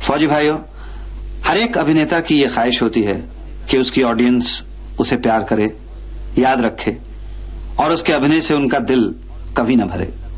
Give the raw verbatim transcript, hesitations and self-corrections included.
फौजी भाइयों, हर एक अभिनेता की यह ख्वाहिश होती है कि उसकी ऑडियंस उसे प्यार करे, याद रखे और उसके अभिनय से उनका दिल कभी न भरे।